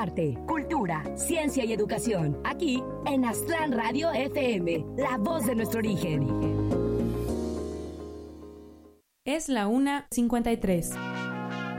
arte, cultura, ciencia y educación. Aquí en Aztlán Radio FM, la voz de nuestro origen. Es la 1:53.